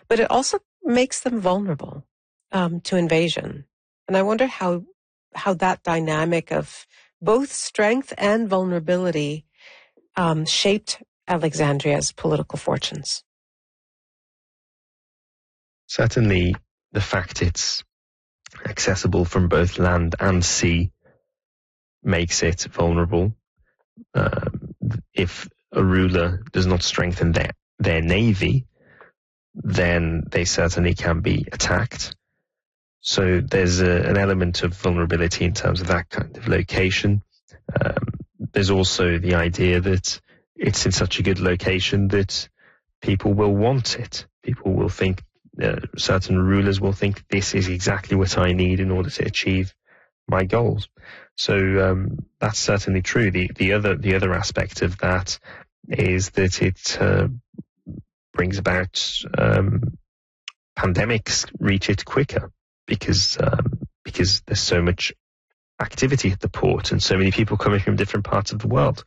but it also makes them vulnerable to invasion. And I wonder how that dynamic of both strength and vulnerability shaped Alexandria's political fortunes. Certainly, the fact it's accessible from both land and sea makes it vulnerable. If a ruler does not strengthen their navy, then they certainly can be attacked. So there's an element of vulnerability in terms of that kind of location. There's also the idea that it's in such a good location that people will want it. People will think, certain rulers will think, this is exactly what I need in order to achieve my goals. So that's certainly true. The other aspect of that is that it brings about pandemics reach it quicker because there's so much activity at the port and so many people coming from different parts of the world.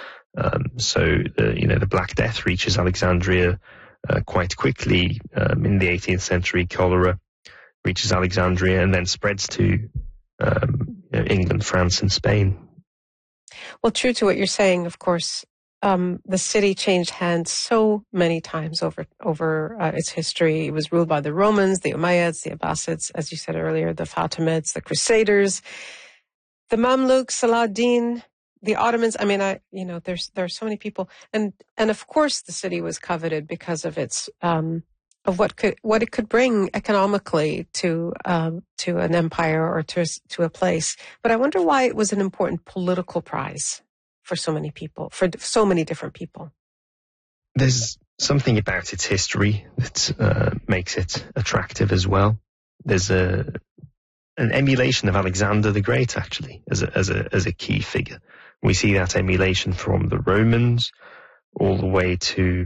So the Black Death reaches Alexandria quite quickly. In the 18th century, cholera reaches Alexandria and then spreads to England, France, and Spain. Well, true to what you're saying, of course, the city changed hands so many times over its history. It was ruled by the Romans, the Umayyads, the Abbasids, as you said earlier, the Fatimids, the Crusaders, the Mamluks, Saladin, the Ottomans. I mean, there are so many people, and of course, the city was coveted because of its of what it could bring economically to an empire or to a place. But I wonder why it was an important political prize for so many people, for so many different people. There's something about its history that makes it attractive as well. There's an emulation of Alexander the Great, actually, as a key figure. We see that emulation from the Romans all the way to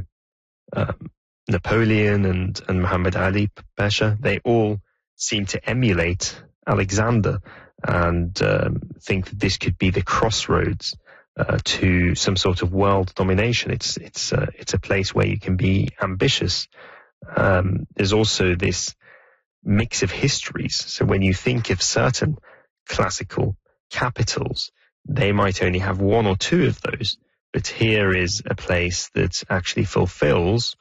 Napoleon and Muhammad Ali Pasha. They all seem to emulate Alexander and think that this could be the crossroads to some sort of world domination. It's a place where you can be ambitious. There's also this mix of histories. So when you think of certain classical capitals, they might only have one or two of those. But here is a place that actually fulfills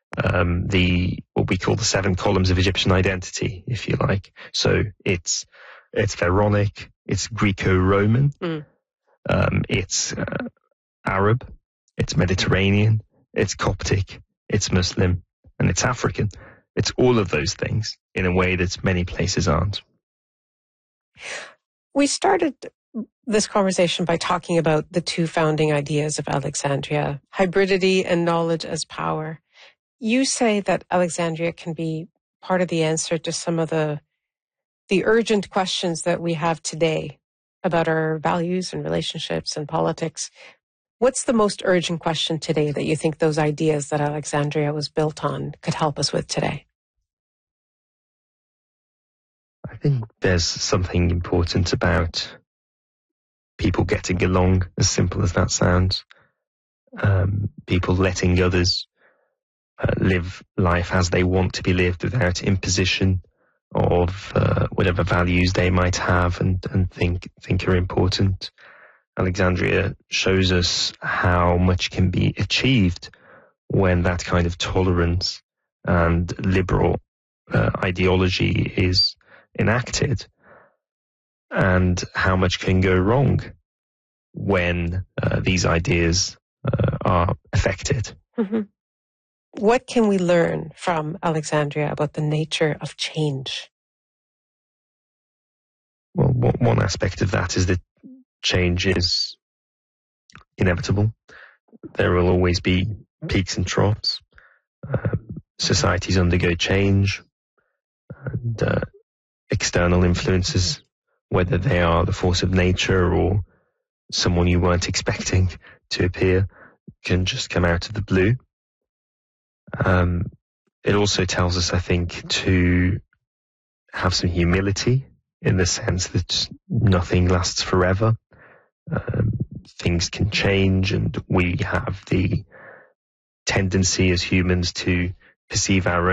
what we call the 7 columns of Egyptian identity, if you like. So it's Pharaonic, it's Greco-Roman, it's Arab, it's Mediterranean, it's Coptic, it's Muslim, and it's African. It's all of those things in a way that many places aren't. We started this conversation by talking about the 2 founding ideas of Alexandria, hybridity and knowledge as power. You say that Alexandria can be part of the answer to some of the urgent questions that we have today about our values and relationships and politics. What's the most urgent question today that you think those ideas that Alexandria was built on could help us with today? I think there's something important about people getting along, as simple as that sounds. People letting others live life as they want to be lived without imposition of whatever values they might have and think are important. Alexandria shows us how much can be achieved when that kind of tolerance and liberal ideology is enacted, and how much can go wrong when these ideas are affected. Mm-hmm. What can we learn from Alexandria about the nature of change? Well, one aspect of that is that change is inevitable. There will always be peaks and troughs. Societies undergo change, and external influences, whether they are the force of nature or someone you weren't expecting to appear, can just come out of the blue. It also tells us, I think, to have some humility in the sense that nothing lasts forever. Things can change, and we have the tendency as humans to perceive our